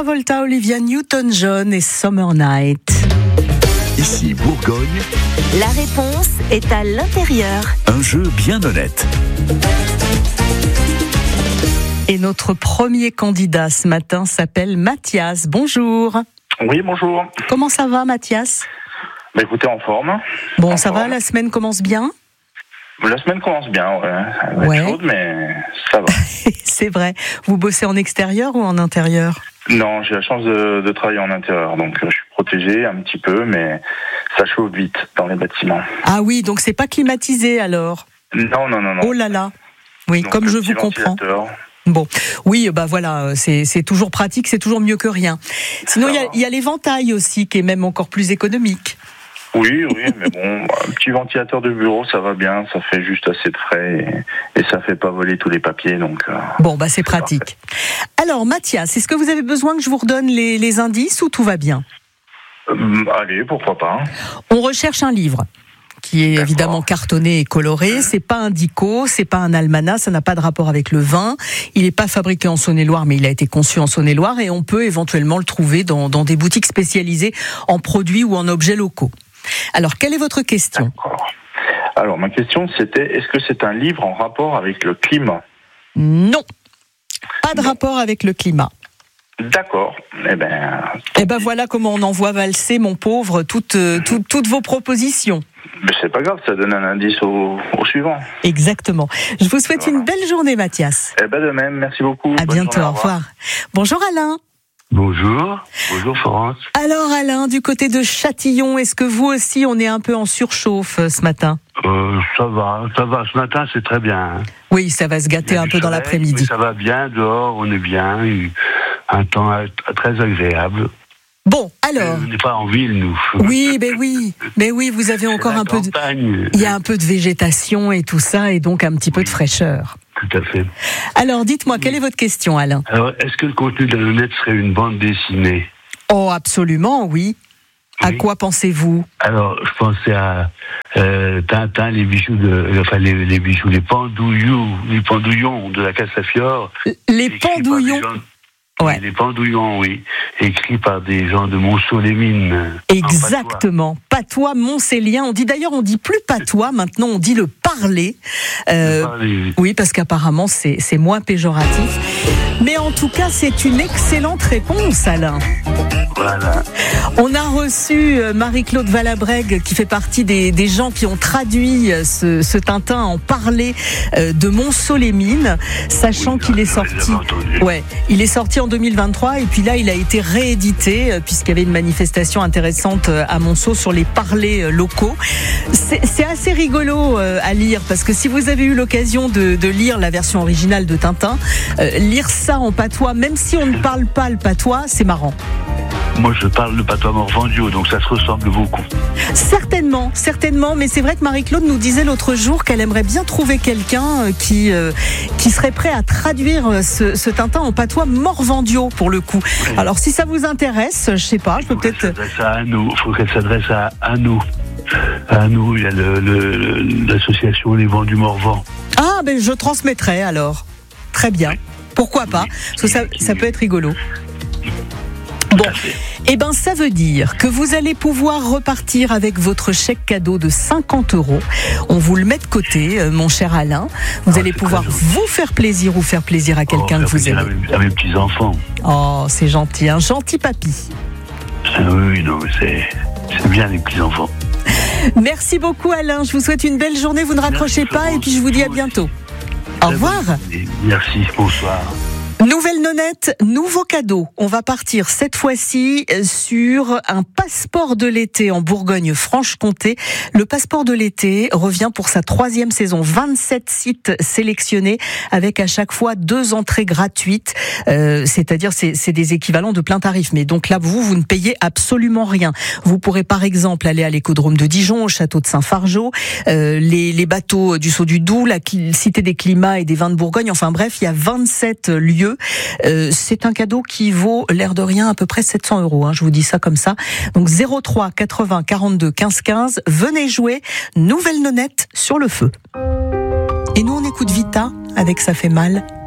Travolta, Olivia Newton-John et Summer Night. Ici Bourgogne. La réponse est à l'intérieur. Un jeu bien honnête. Et notre premier candidat ce matin s'appelle Mathias. Bonjour. Oui, bonjour. Comment ça va, Mathias ? Écoutez, en forme. Bon, ça va, la semaine commence bien ? La semaine commence bien, ouais. Elle va être chaude, mais ça va. C'est vrai. Vous bossez en extérieur ou en intérieur ? Non, j'ai la chance de travailler en intérieur, donc je suis protégé un petit peu, mais ça chauffe vite dans les bâtiments. Ah oui, donc c'est pas climatisé alors ? Non. Oh là là. Oui, donc, comme je vous comprends. Bon, oui, voilà, c'est toujours pratique, c'est toujours mieux que rien. Sinon, il y a l'éventail aussi, qui est même encore plus économique. Oui, mais bon, un petit ventilateur de bureau, ça va bien, ça fait juste assez de frais et ça fait pas voler tous les papiers, donc... Bon, c'est pratique. Parfait. Alors, Mathias, est-ce que vous avez besoin que je vous redonne les indices ou tout va bien ? Allez, pourquoi pas. On recherche un livre qui est évidemment cartonné et coloré. C'est pas un dico, c'est pas un almanach, ça n'a pas de rapport avec le vin. Il n'est pas fabriqué en Saône-et-Loire, mais il a été conçu en Saône-et-Loire et on peut éventuellement le trouver dans des boutiques spécialisées en produits ou en objets locaux. Alors, quelle est votre question ? D'accord. Alors, ma question, c'était, est-ce que c'est un livre en rapport avec le climat ? Non, pas de rapport avec le climat. D'accord. Voilà comment on envoie valser, mon pauvre, toutes vos propositions. Mais c'est pas grave, ça donne un indice au suivant. Exactement. Je vous souhaite une belle journée, Mathias. De même, merci beaucoup. À bientôt, au revoir. Bonjour Alain. Bonjour Florence. Alors Alain, du côté de Châtillon, est-ce que vous aussi on est un peu en surchauffe ce matin ? Ça va, ce matin c'est très bien. Oui, ça va se gâter un peu dans l'après-midi. Mais ça va bien, dehors on est bien, un temps très agréable. Bon, alors... On n'est pas en ville, nous. Oui, vous avez encore un peu de... Il y a un peu de végétation et tout ça, et donc un petit peu de fraîcheur. Tout à fait. Alors, dites-moi, quelle est votre question, Alain ? Alors, est-ce que le contenu de la lunette serait une bande dessinée ? Oh, absolument, oui. À quoi pensez-vous ? Alors, je pensais à Tintin, les bijoux les pendouillons de la Castafiore. Les pendouillons. Ouais. Les pendouillons, oui, écrits par des gens de Monceau-les-Mines. Exactement, patois montcélien. On dit plus patois, maintenant on dit le parler. Oui, parce qu'apparemment c'est moins péjoratif. Mais en tout cas, c'est une excellente réponse, Alain. Voilà. On a reçu Marie-Claude Valabrègue, qui fait partie des gens qui ont traduit ce Tintin en parler de Monceau-les-Mines, sachant qu'il est sorti. Ouais, il est sorti en 2023 et puis là il a été réédité puisqu'il y avait une manifestation intéressante à Monceau sur les parlers locaux. C'est assez rigolo à lire parce que si vous avez eu l'occasion de lire la version originale de Tintin, lire ça en patois, même si on ne parle pas le patois, c'est marrant. Moi, je parle le patois morvandio, donc ça se ressemble beaucoup. Certainement, mais c'est vrai que Marie-Claude nous disait l'autre jour qu'elle aimerait bien trouver quelqu'un qui serait prêt à traduire ce Tintin en patois morvandio, pour le coup. Oui. Alors, si ça vous intéresse, je sais pas, je peux peut-être... Il faut qu'elle s'adresse à nous. À nous, il y a l'association Les Vents du Morvan. Ah, je transmettrai alors. Très bien. Pourquoi pas ? Parce que ça peut être rigolo. Bon, ça veut dire que vous allez pouvoir repartir avec votre chèque cadeau de 50 €. On vous le met de côté, mon cher Alain. Vous allez pouvoir vous faire plaisir ou faire plaisir à quelqu'un que vous aimez. À mes petits-enfants. Oh, c'est gentil, un gentil papy. Oui, non, c'est bien les petits-enfants. Merci beaucoup Alain, je vous souhaite une belle journée, vous ne raccrochez pas et puis je vous dis à bientôt. Au revoir. Merci, bonsoir. Nouvelle nonnette, nouveau cadeau. On va partir cette fois-ci sur un passeport de l'été en Bourgogne-Franche-Comté. Le passeport de l'été revient pour sa 3e saison. 27 sites sélectionnés avec à chaque fois 2 entrées gratuites. C'est-à-dire c'est des équivalents de plein tarif. Mais donc là, vous ne payez absolument rien. Vous pourrez par exemple aller à l'écodrome de Dijon, au château de Saint-Fargeau, les bateaux du Saut du Doubs, la Cité des Climats et des Vins de Bourgogne. Enfin bref, il y a 27 lieux. C'est un cadeau qui vaut, l'air de rien, à peu près 700 €. Je vous dis ça comme ça. Donc 03 80 42 15 15. Venez jouer. Nouvelle nonnette sur le feu. Et nous, on écoute Vita avec Ça fait mal.